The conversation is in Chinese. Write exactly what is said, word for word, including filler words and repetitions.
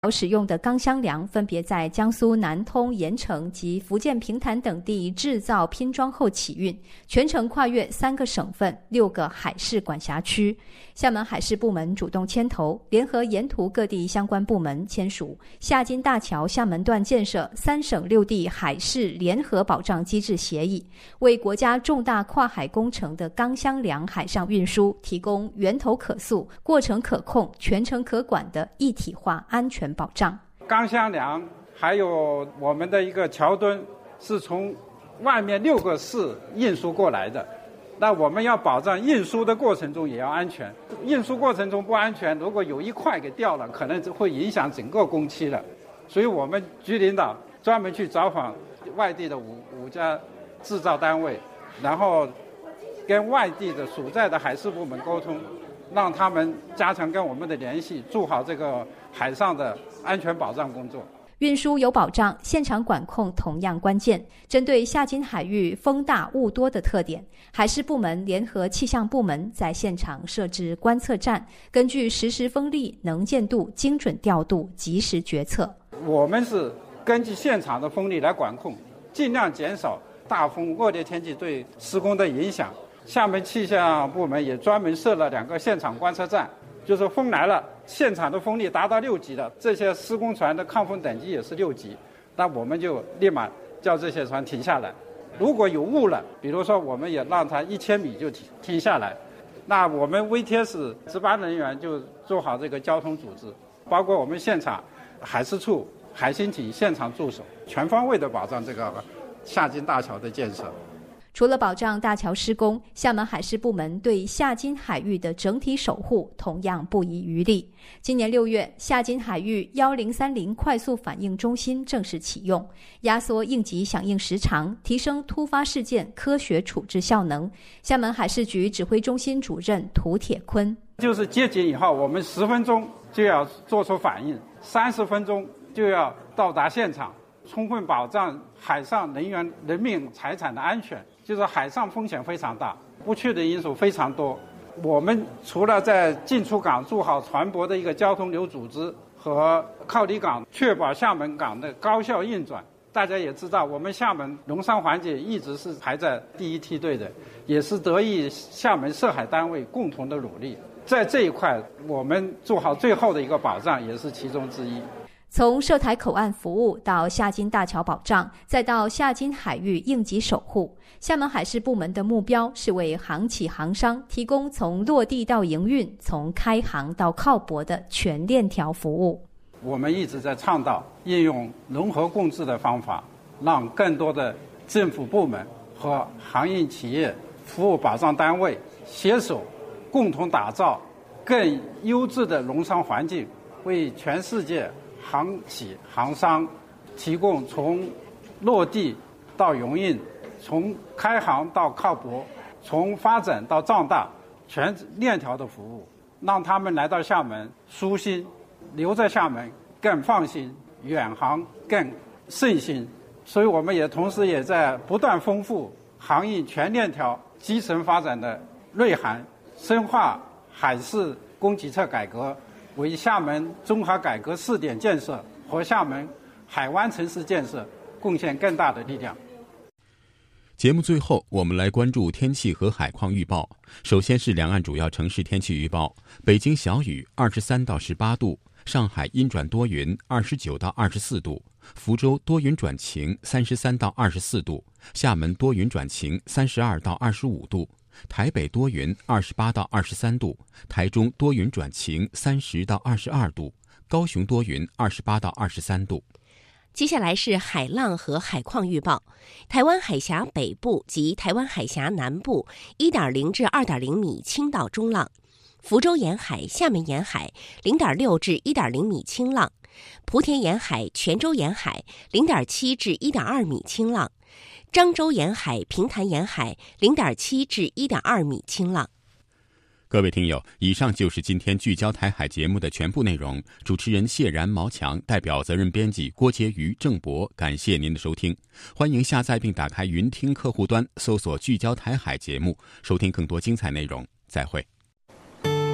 使用的钢箱梁分别在江苏南通、盐城及福建平潭等地制造拼装后起运，全程跨越三个省份、六个海事管辖区。厦门海事部门主动牵头，联合沿途各地相关部门签署厦金大桥厦门段建设三省六地海事联合保障机制协议，为国家重大跨海工程的钢箱梁海上运输提供源头可溯、过程可控、全程可管的一体化安全保障。 钢箱梁还有我们的一个桥墩是从外面六个市运输过来的，那我们要保障运输的过程中也要安全，运输过程中不安全，如果有一块给掉了，可能会影响整个工期了。所以我们局领导专门去找访外地的五五家制造单位，然后跟外地的所在的海事部门沟通，让他们加强跟我们的联系，做好这个海上的安全保障工作。 运输有保障，现场管控同样关键。针对厦金海域风大雾多的特点，海事部门联合气象部门在现场设置观测站，根据实时风力、能见度精准调度，及时决策。 我们是根据现场的风力来管控，尽量减少大风恶劣天气对施工的影响。厦门气象部门也专门设了两个现场观测站，就是风来了，现场的风力达到六级的，这些施工船的抗风等级也是六级，那我们就立马叫这些船停下来。如果有雾了，比如说我们也让它一千米就停停下来，那我们 V T S 值班人员就做好这个交通组织，包括我们现场海事处、海星体现场驻守，全方位的保障这个厦金大桥的建设。 除了保障大桥施工，厦门海事部门对厦金海域的整体守护同样不遗余力。今年六月，厦金海域一零三零快速反应中心正式启用，压缩应急响应时长，提升突发事件科学处置效能。厦门海事局指挥中心主任涂铁坤： 就是接警以后，我们十分钟就要做出反应，三十分钟就要到达现场，充分保障海上人员人命财产的安全。就是海上风险非常大，不确定因素非常多。我们除了在进出港做好船舶的一个交通流组织和靠离港，确保厦门港的高效运转。大家也知道，我们厦门农商环境一直是排在第一梯队的，也是得益厦门涉海单位共同的努力。在这一块，我们做好最后的一个保障，也是其中之一。 从涉台口岸服务到厦金大桥保障，再到厦金海域应急守护，厦门海事部门的目标是为航企航商提供从落地到营运、从开航到靠泊的全链条服务。 我们一直在倡导应用融合共治的方法，让更多的政府部门和航运企业、服务保障单位携手，共同打造更优质的农商环境，为全世界航企航商提供从落地到营运、从开航到靠泊、从发展到壮大全链条的服务，让他们来到厦门舒心，留在厦门更放心，远航更顺心。所以我们也同时也在不断丰富航运全链条基层发展的内涵，深化海事供给侧改革，为厦门综合改革试点建设和厦门海湾城市建设贡献更大的力量。 节目最后，我们来关注天气和海况预报。首先是两岸主要城市天气预报：北京小雨，二十三到十八度；上海阴转多云，二十九到二十四度；福州多云转晴，三十三到二十四度；厦门多云转晴，三十二到二十五度；台北多云，二十八到二十三度；台中多云转晴，三十到二十二度；高雄多云，二十八到二十三度。 接下来是海浪和海况预报。台湾海峡北部及台湾海峡南部 一点零 至 二点零 米轻到中浪，福州沿海、厦门沿海 零点六 至 一点零 米轻浪，莆田沿海、泉州沿海 零点七 至 一点二 米轻浪，漳州沿海、平潭沿海 零点七 至 一点二 米轻浪。 各位听友，以上就是今天聚焦台海节目的全部内容。主持人谢然、毛强，代表责任编辑郭杰瑜、郑博，感谢您的收听。欢迎下载并打开云听客户端，搜索聚焦台海节目，收听更多精彩内容。再会。